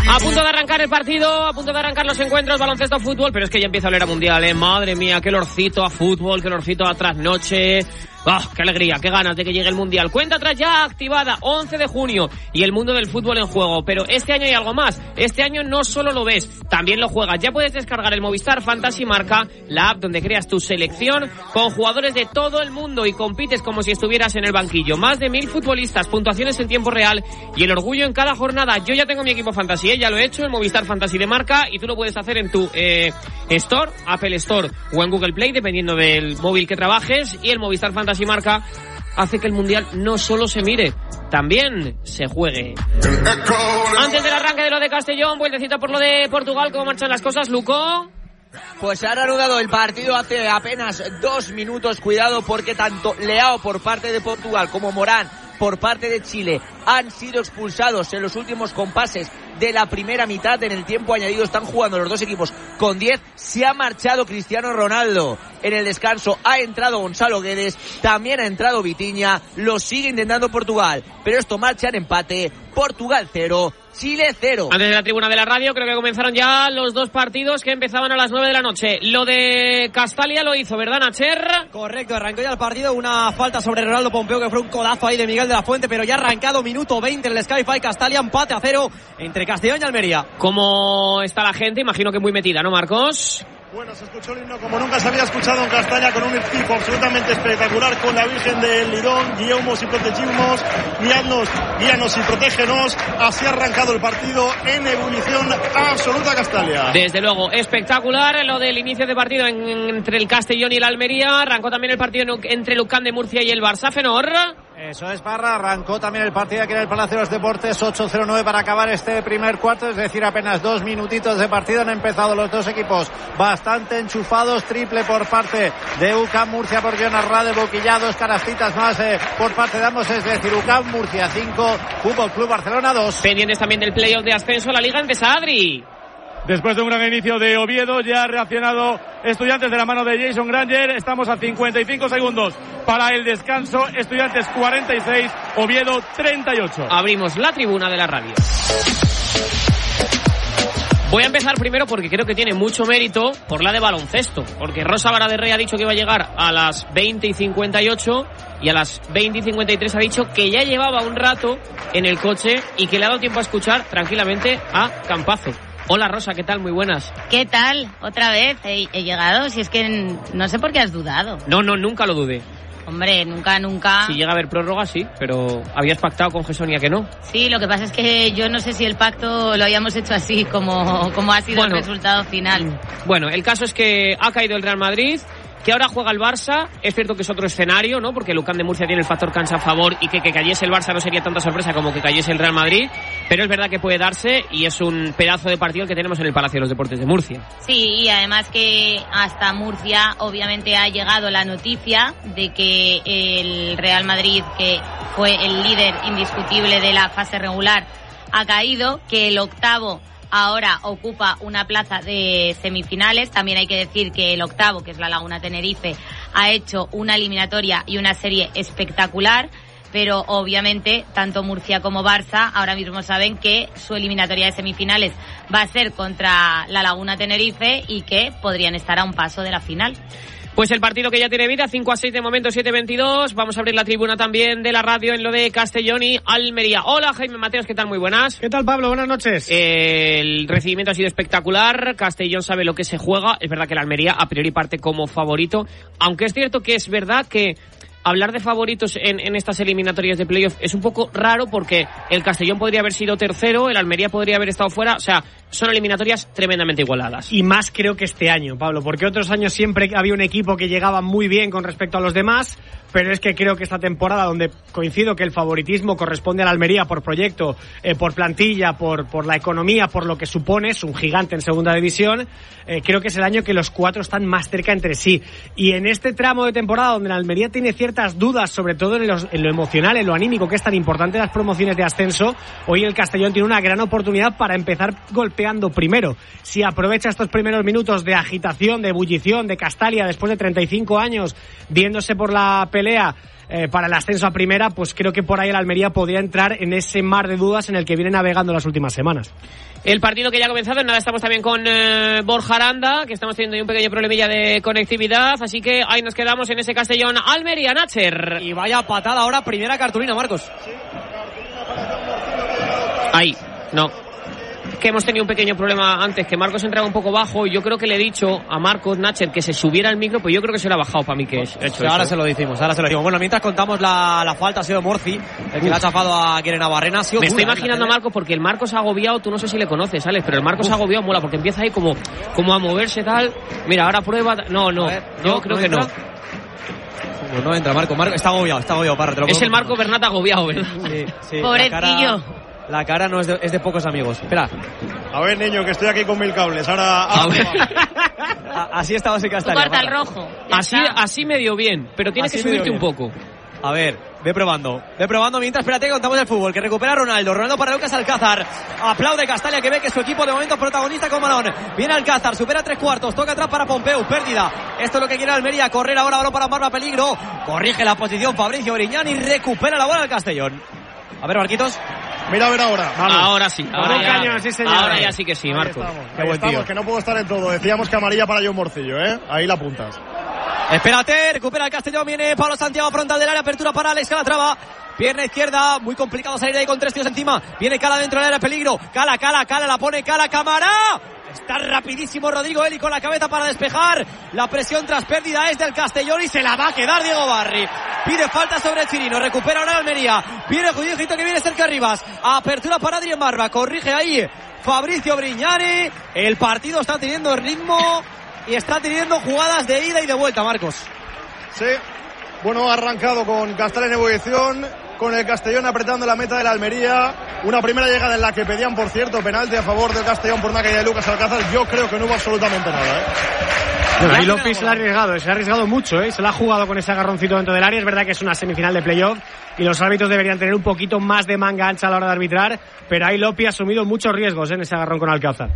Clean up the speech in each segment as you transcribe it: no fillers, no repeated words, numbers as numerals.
A punto de arrancar el partido, a punto de arrancar los encuentros, baloncesto, fútbol, pero es que ya empieza a oler a mundial, ¿eh? Madre mía, qué olorcito a fútbol, qué olorcito a trasnoche. ¡Oh, qué alegría, qué ganas de que llegue el mundial! Cuenta atrás ya activada, 11 de junio, y el mundo del fútbol en juego. Pero este año hay algo más. Este año no solo lo ves, también lo juegas. Ya puedes descargar el Movistar Fantasy Marca, la app donde creas tu selección con jugadores de todo el mundo y compites como si estuvieras en el banquillo. Más de 1000 futbolistas, puntuaciones en tiempo real y el orgullo en cada jornada. Yo ya tengo mi equipo Fantasy, ya lo he hecho, el Movistar Fantasy de Marca, y tú lo puedes hacer en tu Store, Apple Store o en Google Play, dependiendo del móvil que trabajes. Y el Movistar Fantasy Marca hace que el mundial no solo se mire, también se juegue. Antes del arranque de lo de Castellón, vueltecita por lo de Portugal. ¿Cómo marchan las cosas, Luco? Pues se ha reanudado el partido hace apenas 2 minutos. Cuidado, porque tanto Leao por parte de Portugal como Morán por parte de Chile han sido expulsados en los últimos compases de la primera mitad. En el tiempo añadido están jugando los dos equipos con 10. Se ha marchado Cristiano Ronaldo en el descanso. Ha entrado Gonzalo Guedes, también ha entrado Vitinha. Lo sigue intentando Portugal, pero esto marcha en empate. Portugal 0, Chile 0. Antes de la tribuna de la radio, creo que comenzaron ya los dos partidos que empezaban a las 9 de la noche. Lo de Castalia lo hizo, ¿verdad, Nacher? Correcto, arrancó ya el partido. Una falta sobre Ronaldo Pompeu, que fue un codazo ahí de Miguel de la Fuente, pero ya ha arrancado minuto 20 en el Sky-Fi. Castalia, empate a 0 entre Castellón y Almería. ¿Cómo está la gente? Imagino que muy metida, ¿no, Marcos? Bueno, se escuchó el himno como nunca se había escuchado en Castalia, con un equipo absolutamente espectacular, con la Virgen del Lidón. Guiamos y protegimos, guíanos y protégenos. Así ha arrancado el partido en ebullición absoluta Castalia. Desde luego, espectacular lo del inicio de partido entre el Castellón y el Almería. Arrancó también el partido entre Lucán de Murcia y el Barça. Fenor. Eso es, Parra, arrancó también el partido aquí en el Palacio de los Deportes, 8:09 para acabar este primer cuarto, es decir, apenas 2 minutitos de partido. Han empezado los dos equipos bastante enchufados. Triple por parte de UCAM Murcia por Jonas Rade, boquillados, carastitas más por parte de ambos, es decir, UCAM Murcia 5, Fútbol Club Barcelona 2. Pendientes también del playoff de ascenso a la Liga Endesa, Adri. Después de un gran inicio de Oviedo, ya ha reaccionado Estudiantes de la mano de Jason Granger. Estamos a 55 segundos para el descanso. Estudiantes 46, Oviedo 38. Abrimos la tribuna de la radio. Voy a empezar primero porque creo que tiene mucho mérito por la de baloncesto, porque Rosa Vara de Rey ha dicho que iba a llegar a las 20:58 y a las 20:53 ha dicho que ya llevaba un rato en el coche y que le ha dado tiempo a escuchar tranquilamente a Campazo. Hola Rosa, ¿qué tal? Muy buenas. ¿Qué tal? Otra vez he llegado, si es que no sé por qué has dudado. No, nunca lo dudé. Hombre, nunca. Si llega a haber prórroga, sí, pero habías pactado con Gesonia que no. Sí, lo que pasa es que yo no sé si el pacto lo habíamos hecho así como ha sido el resultado final. Bueno, el caso es que ha caído el Real Madrid, que ahora juega el Barça. Es cierto que es otro escenario, ¿no? Porque Lucán de Murcia tiene el factor cancha a favor y que cayese el Barça no sería tanta sorpresa como que cayese el Real Madrid, pero es verdad que puede darse y es un pedazo de partido el que tenemos en el Palacio de los Deportes de Murcia. Sí, y además que hasta Murcia obviamente ha llegado la noticia de que el Real Madrid, que fue el líder indiscutible de la fase regular, ha caído, que el octavo ahora ocupa una plaza de semifinales. También hay que decir que el octavo, que es la Laguna Tenerife, ha hecho una eliminatoria y una serie espectacular, pero obviamente tanto Murcia como Barça ahora mismo saben que su eliminatoria de semifinales va a ser contra la Laguna Tenerife y que podrían estar a un paso de la final. Pues el partido que ya tiene vida, 5-6 de momento, 7-22. Vamos a abrir la tribuna también de la radio en lo de Castellón y Almería. Hola, Jaime Mateos, ¿qué tal? Muy buenas. ¿Qué tal, Pablo? Buenas noches. El recibimiento ha sido espectacular. Castellón sabe lo que se juega. Es verdad que la Almería a priori parte como favorito, aunque es cierto que es verdad que hablar de favoritos en estas eliminatorias de playoff es un poco raro, porque el Castellón podría haber sido tercero, el Almería podría haber estado fuera. O sea, son eliminatorias tremendamente igualadas. Y más creo que este año, Pablo, porque otros años siempre había un equipo que llegaba muy bien con respecto a los demás, pero es que creo que esta temporada, donde coincido que el favoritismo corresponde a la Almería por proyecto, por plantilla, por la economía, por lo que supone, es un gigante en segunda división, creo que es el año que los cuatro están más cerca entre sí. Y en este tramo de temporada donde la Almería tiene ciertas dudas, sobre todo en lo emocional, en lo anímico, que es tan importante las promociones de ascenso, hoy el Castellón tiene una gran oportunidad para empezar golpeando primero. Si aprovecha estos primeros minutos de agitación, de ebullición de Castalia después de 35 años viéndose por la pelea para el ascenso a primera, pues creo que por ahí el Almería podría entrar en ese mar de dudas en el que viene navegando las últimas semanas. El partido que ya ha comenzado, en nada estamos también con Borja Aranda, que estamos teniendo un pequeño problemilla de conectividad, así que ahí nos quedamos en ese Castellón Almería, Nacher. Y vaya patada ahora, primera cartulina, Marcos. Ahí, no. Que hemos tenido un pequeño problema antes, que Marcos entraba un poco bajo y yo creo que le he dicho a Marcos Nacher que se subiera al micro, pues yo creo que se lo ha bajado para mí que es hecho ahora eso. se lo decimos. Bueno, mientras contamos la falta ha sido Morci, el que le ha chafado a Keren Navarrena. Me estoy imaginando a Marcos, porque el Marcos agobiado, tú no sé si le conoces, Alex, pero el Marcos agobiado mola, porque empieza ahí como a moverse tal. Mira, ahora prueba. No, ver, yo creo que no. Pues no entra Marco está agobiado, Parra. Es el Marco Bernat agobiado, ¿verdad? Sí. Pobrecillo. La cara no es de pocos amigos. Espera. A ver, niño, que estoy aquí con 1000 cables. Ahora así estabas en Castalia. Corta el rojo. Así medio bien, pero tienes que subirte un poco. A ver, ve probando mientras, espérate que contamos el fútbol, que recupera Ronaldo para Lucas Alcázar, aplaude Castalia, que ve que su equipo de momento es protagonista con balón, viene Alcázar, supera 3/4, toca atrás para Pompeu, pérdida, esto es lo que quiere Almería, correr ahora, balón para Marva, peligro, corrige la posición Fabricio Brignani, recupera la bola al Castellón. A ver, Marquitos. Mira a ver ahora. Vamos. Ahora sí. Ahora ya sí que sí, Marco. Qué buen tío. Que no puedo estar en todo. Decíamos que amarilla para John Morcillo, ¿eh? Ahí la apuntas. Espérate, recupera el Castellón, viene Pablo Santiago frontal del área, apertura para Alex Calatrava. Pierna izquierda, muy complicado salir de ahí con 3 tíos encima. Viene Cala dentro del área, peligro. Cala, la pone Cala, Cámara. Está rapidísimo Rodrigo Eli con la cabeza para despejar. La presión tras pérdida es del Castellón y se la va a quedar Diego Barri. Pide falta sobre el Chirino, recupera ahora Almería. Viene Judíojito que viene cerca Rivas. Apertura para Adrián Barba, corrige ahí Fabricio Brignani. El partido está teniendo ritmo y está teniendo jugadas de ida y de vuelta, Marcos. Sí, bueno, ha arrancado con Castalia en ebullición, con el Castellón apretando la meta de la Almería. Una primera llegada en la que pedían, por cierto, penalti a favor del Castellón por una caída de Lucas Alcázar. Yo creo que no hubo absolutamente nada, ¿eh? Bueno, ahí López se ha arriesgado mucho, se la ha jugado con ese agarroncito dentro del área. Es verdad que es una semifinal de playoff y los árbitros deberían tener un poquito más de manga ancha a la hora de arbitrar, pero ahí López ha asumido muchos riesgos en ese agarrón con Alcázar.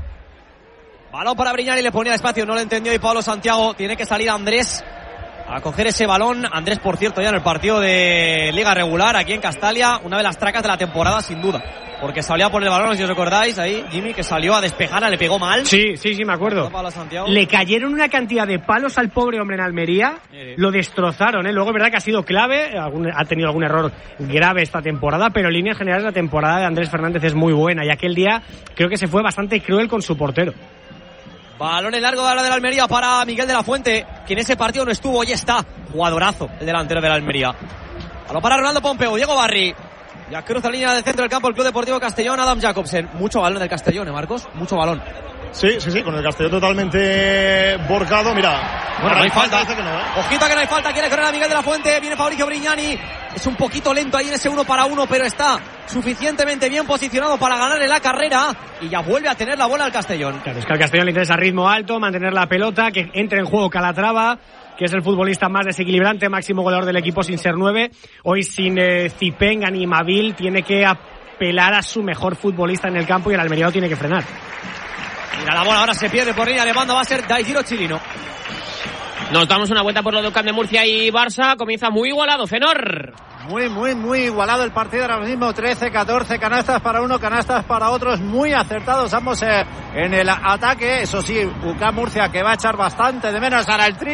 Balón para Brignani, le ponía espacio, no lo entendió y Pablo Santiago, tiene que salir Andrés a coger ese balón. Andrés, por cierto, ya en el partido de Liga Regular aquí en Castalia, una de las tracas de la temporada sin duda, porque salía por el balón, si os recordáis, ahí Jimmy, que salió a despejar, le pegó mal. Sí, me acuerdo. Le cayeron una cantidad de palos al pobre hombre en Almería, lo destrozaron, Luego es verdad que ha sido clave, ha tenido algún error grave esta temporada, pero en líneas generales la temporada de Andrés Fernández es muy buena y aquel día creo que se fue bastante cruel con su portero. Balón en largo de la Almería para Miguel de la Fuente, que en ese partido no estuvo, hoy está. Jugadorazo el delantero de la Almería. Balón para Ronaldo Pompeu, Diego Barri. Ya cruza la línea de centro del campo el Club Deportivo Castellón, Adam Jacobsen. Mucho balón del Castellón, Marcos, mucho balón. Sí, con el Castellón totalmente borcado, mira. Bueno, no hay falta. Que no, Ojito que no hay falta, quiere correr a Miguel de la Fuente, viene Fabricio Brignani. Es un poquito lento ahí en ese 1 para 1, pero está suficientemente bien posicionado para ganarle la carrera y ya vuelve a tener la bola al Castellón. Claro, es que al Castellón le interesa ritmo alto, mantener la pelota, que entre en juego Calatrava, que es el futbolista más desequilibrante, máximo goleador del equipo sin ser 9. Hoy sin Zipenga ni Mabil, tiene que apelar a su mejor futbolista en el campo y el Almería lo tiene que frenar. Mira la bola, ahora se pierde por línea de banda, va a ser Daigiro Chilino. Nos damos una vuelta por lo de Camp de Murcia y Barça. Comienza muy igualado, Fenor. Muy igualado el partido ahora mismo. 13-14, canastas para uno, canastas para otros. Muy acertados ambos en el ataque. Eso sí, UCAM Murcia que va a echar bastante de menos. Ahora el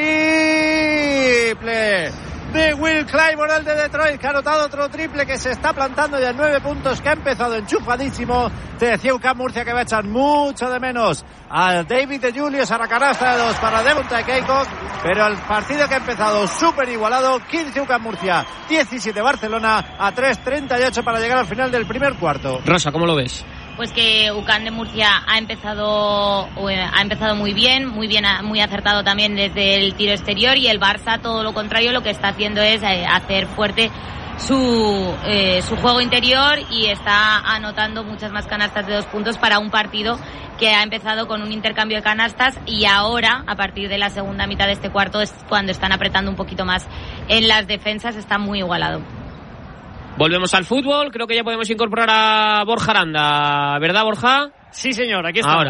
triple de Will Clyburn, el de Detroit, que ha anotado otro triple, que se está plantando ya en 9 puntos, que ha empezado enchufadísimo. Te decía UCAM Murcia que va a echar mucho de menos al David de Julius, a la canasta de 2 para Devontae Keikok, pero el partido que ha empezado súper igualado. 15 UCAM Murcia, 17 Barcelona, a 3:38 para llegar al final del primer cuarto. Rosa, ¿cómo lo ves? Pues que UCAM de Murcia ha empezado muy bien, muy acertado también desde el tiro exterior, y el Barça todo lo contrario, lo que está haciendo es hacer fuerte su juego interior y está anotando muchas más canastas de 2 puntos para un partido que ha empezado con un intercambio de canastas, y ahora a partir de la segunda mitad de este cuarto es cuando están apretando un poquito más en las defensas. Está muy igualado. Volvemos al fútbol, creo que ya podemos incorporar a Borja Aranda, ¿verdad, Borja? Sí, señor, aquí estamos. Ahora.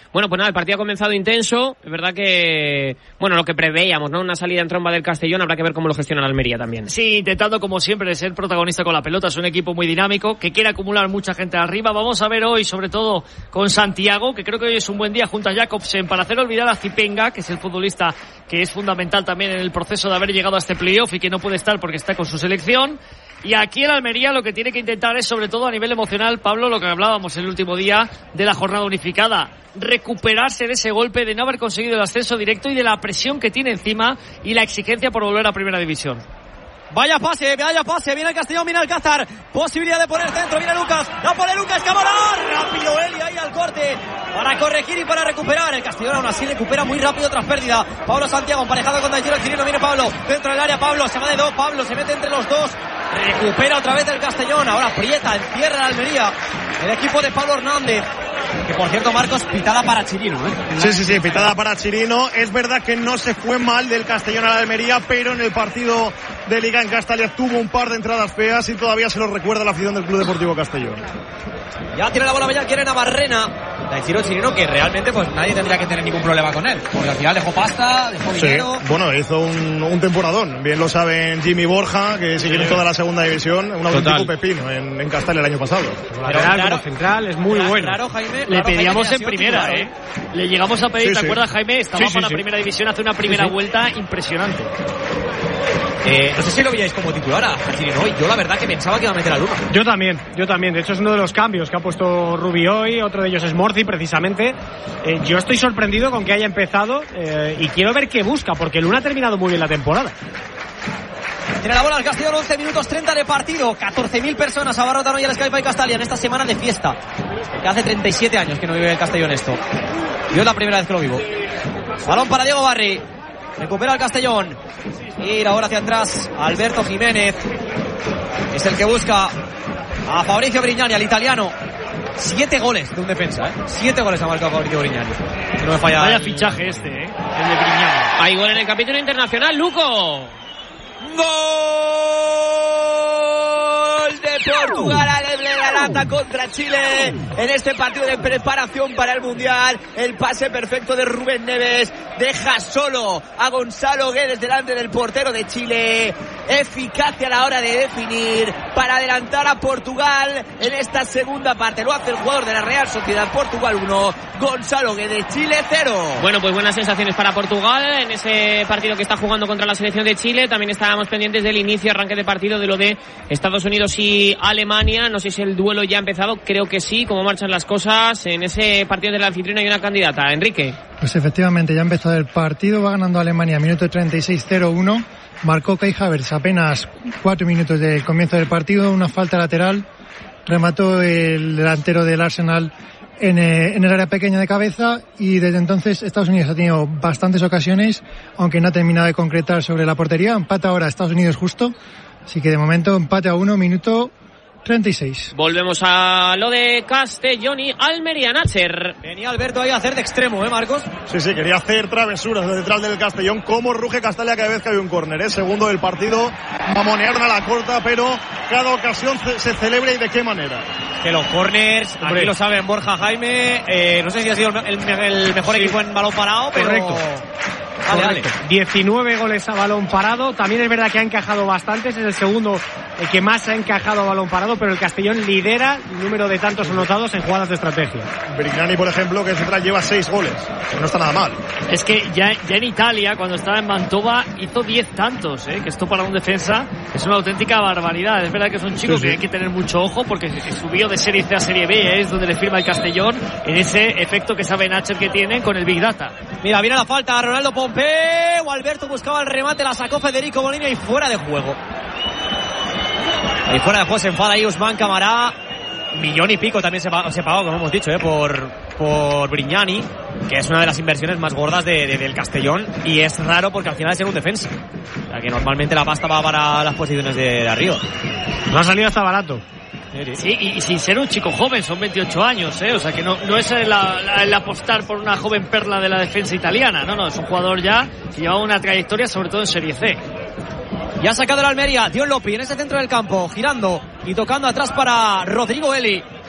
Bueno, pues nada, el partido ha comenzado intenso. Es verdad que, bueno, lo que preveíamos, ¿no? Una salida en tromba del Castellón, habrá que ver cómo lo gestiona la Almería también. Sí, intentando como siempre ser protagonista con la pelota. Es un equipo muy dinámico, que quiere acumular mucha gente arriba. Vamos a ver hoy, sobre todo con Santiago, que creo que hoy es un buen día junto a Jakobsen para hacer olvidar a Zipenga, que es el futbolista que es fundamental también en el proceso de haber llegado a este playoff y que no puede estar porque está con su selección. Y aquí el Almería lo que tiene que intentar es, sobre todo a nivel emocional, Pablo, lo que hablábamos el último día de la jornada unificada, recuperarse de ese golpe de no haber conseguido el ascenso directo y de la presión que tiene encima y la exigencia por volver a Primera División. Vaya pase, viene el Castellón, viene Alcázar, posibilidad de poner centro, viene Lucas, la pone Lucas, Camará, rápido Eli ahí al corte, para corregir y para recuperar, el Castellón aún así recupera muy rápido tras pérdida, Pablo Santiago emparejado con Dairo Chirino, viene Pablo, dentro del área, Pablo, se va de dos, Pablo se mete entre los dos, recupera otra vez el Castellón, ahora aprieta, encierra la Almería, el equipo de Pablo Hernández, que por cierto, Marcos, pitada para Chirino, ¿eh? Sí, pitada para Chirino. Es verdad que no se fue mal del Castellón a la Almería, pero en el partido de Liga en Castalia tuvo un par de entradas feas y todavía se lo recuerda la afición del Club Deportivo Castellón. Ya tiene la bola Bella, quiere Navarrena. Dairo Chirino, que realmente pues nadie tendría que tener ningún problema con él, porque al final dejó pasta, dejó dinero. Bueno, hizo un temporadón, bien lo saben Jimmy Borja, que sigue en toda la segunda división, un auténtico pepino en Castalia el año pasado. Pero como central es muy bueno. Claro, Jaime, le pedíamos en primera, titular, Le llegamos a pedir, ¿te acuerdas, Jaime? Estaba Sí, para la sí. Primera División, hace una primera vuelta impresionante. No sé si lo veíais como titular a Chirino hoy. Yo la verdad que pensaba que iba a meter al 1. Yo también. De hecho es uno de los cambios que ha puesto Rubi hoy. Otro de ellos es Morci, precisamente. Yo estoy sorprendido con que haya empezado y quiero ver qué busca, porque el Luna ha terminado muy bien la temporada. Tiene la bola al Castellón, 11 minutos 30 de partido. 14.000 personas abarrotan hoy el Sky Castalia en esta semana de fiesta. Que hace 37 años que no vive el Castellón esto. Yo es la primera vez que lo vivo. Balón para Diego Barri. Recupera el Castellón. Ir ahora hacia atrás Alberto Jiménez. Es el que busca a Fabrizio Brignani, al italiano. 7 goles de un defensa, 7 goles ha marcado Fabrizio Brignani. No me falla. Vaya fichaje el de Brignani. Hay gol en el capítulo internacional, Luco. ¡Gol de Portugal! Aleble la lata contra Chile en este partido de preparación para el Mundial. El pase perfecto de Rubén Neves deja solo a Gonzalo Guedes delante del portero de Chile. Eficacia a la hora de definir para adelantar a Portugal en esta segunda parte. Lo hace el jugador de la Real Sociedad. Portugal 1, Gonzalo Guedes, Chile 0. Bueno, pues buenas sensaciones para Portugal en ese partido que está jugando contra la selección de Chile. También estábamos pendientes del inicio, arranque de partido de lo de Estados Unidos y Alemania. No sé si el duelo ya ha empezado, creo que sí. ¿Cómo marchan las cosas? En ese partido del anfitrión hay una candidata, Enrique. Pues efectivamente, ya ha empezado el partido, va ganando Alemania, minuto 36, 0-1. Marcó Kai Havertz apenas 4 minutos del comienzo del partido, una falta lateral. Remató el delantero del Arsenal en el área pequeña de cabeza y desde entonces Estados Unidos ha tenido bastantes ocasiones, aunque no ha terminado de concretar sobre la portería. Empata ahora Estados Unidos justo, así que de momento empate a 1, minuto 36. Volvemos a lo de Castellón y Almería, Nacher. Venía Alberto ahí a hacer de extremo, Marcos. Sí, quería hacer travesuras detrás del Castellón. Como ruge Castalia cada vez que hay un córner, Segundo del partido, mamonearon a la corta, pero cada ocasión se celebra y de qué manera. Que los corners, aquí lo saben Borja, Jaime, no sé si ha sido el mejor equipo en balón parado, pero... Correcto. Vale. 19 goles a balón parado. También es verdad que ha encajado bastantes. Es el segundo el que más ha encajado a balón parado, pero el Castellón lidera el número de tantos anotados en jugadas de estrategia. Brignani, por ejemplo, que central lleva 6 goles. No está nada mal. Es que ya en Italia, cuando estaba en Mantova, hizo 10 tantos, que esto para un defensa es una auténtica barbaridad. Es verdad que es un chico que hay que tener mucho ojo, porque subió de Serie C a Serie B, es donde le firma el Castellón, en ese efecto que sabe Nacher que tienen con el Big Data. Mira, viene la falta, Ronaldo Pompeu, Alberto buscaba el remate, la sacó Federico Molina y fuera de juego. Y fuera de juego se enfada ahí Usman Camará. 1,5 millones también se pagó, como hemos dicho, por Brignani, que es una de las inversiones más gordas del Castellón, y es raro porque al final es ser un defensa. O sea que normalmente la pasta va para las posiciones de arriba. No ha salido hasta barato. Sí, y sin ser un chico joven, son 28 años, o sea que no es el apostar por una joven perla de la defensa italiana, no, es un jugador ya que lleva una trayectoria sobre todo en Serie C. Ya ha sacado el Almería, Dion Lopi en ese centro del campo, girando y tocando atrás para Rodrigo Eli.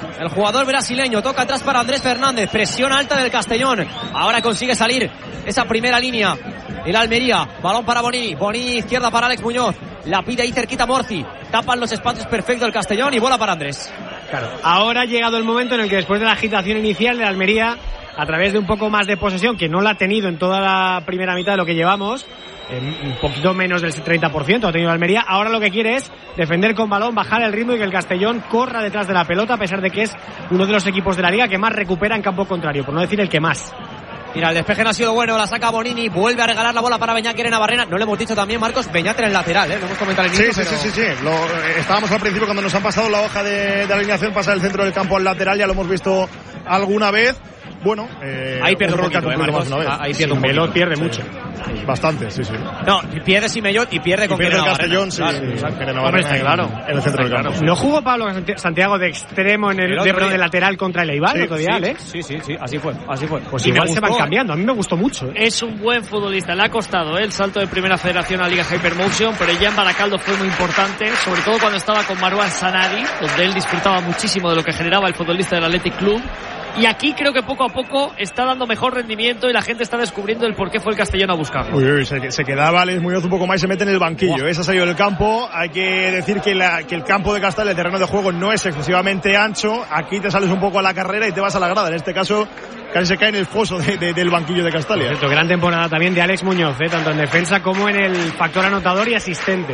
El jugador brasileño toca atrás para Andrés Fernández. Presión alta del Castellón. Ahora consigue salir esa primera línea. El Almería. Balón para Boni. Boni izquierda para Alex Muñoz. La pide ahí cerquita Morci. Tapan los espacios perfectos del Castellón y bola para Andrés. Claro. Ahora ha llegado el momento en el que después de la agitación inicial de Almería, a través de un poco más de posesión, que no la ha tenido en toda la primera mitad de lo que llevamos, un poquito menos del 30% ha tenido Almería, ahora lo que quiere es defender con balón, bajar el ritmo y que el Castellón corra detrás de la pelota, a pesar de que es uno de los equipos de la liga que más recupera en campo contrario, por no decir el que más. Mira, el despeje no ha sido bueno, la saca Bonini, vuelve a regalar la bola para Beñáquer en Navarrena. No le hemos dicho también, Marcos, Beñáquer en el lateral, lo hemos comentado al inicio. Sí. Estábamos al principio cuando nos han pasado la hoja de alineación, pasa del centro del campo al lateral, ya lo hemos visto alguna vez. Bueno, ahí pierde un poquito, Marcos. Ahí pierde un poquito. Melot pierde mucho. Bastante, sí. No, pierde Simellot y pierde con el Castellón, sí. Claro. En el centro del campo. ¿No jugó Pablo Santiago de extremo de lateral contra el Eibar el otro día, Alex? Sí, así fue. Pues igual se van cambiando, a mí me gustó mucho. Es un buen futbolista, le ha costado el salto de Primera Federación a Liga Hypermotion, pero ya en Baracaldo fue muy importante, sobre todo cuando estaba con Marwan Sanadi, donde él disfrutaba muchísimo de lo que generaba el futbolista del Athletic Club. Y aquí creo que poco a poco está dando mejor rendimiento y la gente está descubriendo el por qué fue el Castellón a buscarlo. Se quedaba Alex Muñoz un poco más y se mete en el banquillo. Ese ha salido del campo. Hay que decir que el campo de Castellón, el terreno de juego, no es excesivamente ancho. Aquí te sales un poco a la carrera y te vas a la grada. En este caso, casi se cae en el foso del banquillo de Castalia. Cierto, gran temporada también de Alex Muñoz, tanto en defensa como en el factor anotador y asistente.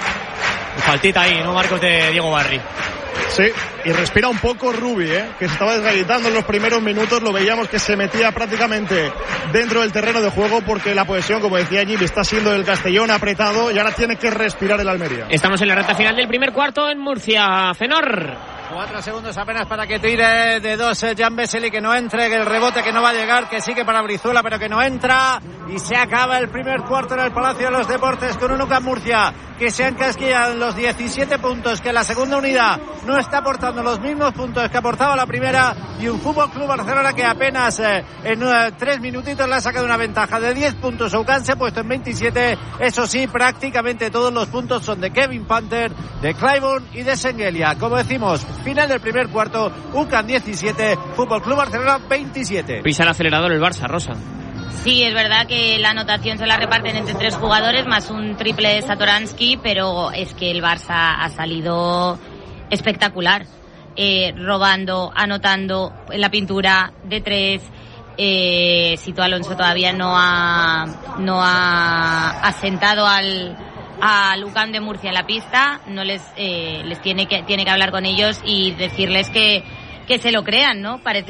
Faltita ahí, ¿no, Marcos, de Diego Barri? Sí, y respira un poco Rubi, que se estaba desgallitando en los primeros minutos. Lo veíamos que se metía prácticamente dentro del terreno de juego porque la posesión, como decía Jimmy, está siendo del Castellón apretado y ahora tiene que respirar el Almería. Estamos en la recta final del primer cuarto en Murcia. Fenor. 4 segundos apenas para que tire de dos Jan Vesely, que no entre, que el rebote que no va a llegar, que sigue para Brizuela pero que no entra, y se acaba el primer cuarto en el Palacio de los Deportes con un UCAM Murcia que se ha encasquillado en los 17 puntos, que la segunda unidad no está aportando los mismos puntos que aportaba la primera, y un Fútbol Club Barcelona que apenas en 3 minutitos le ha sacado una ventaja de 10 puntos. UCAM se ha puesto en 27, eso sí, prácticamente todos los puntos son de Kevin Panther, de Clyburn y de Sengelia. Como decimos, final del primer cuarto, UCAM 17, Fútbol Club Barcelona 27. Pisa el acelerador el Barça, Rosa. Sí, es verdad que la anotación se la reparten entre 3 jugadores, más un triple de Satoransky, pero es que el Barça ha salido espectacular, robando, anotando en la pintura de 3. Sito Alonso todavía no ha asentado al UCAM de Murcia en la pista. No les tiene que hablar con ellos y decirles que se lo crean, ¿no? Parece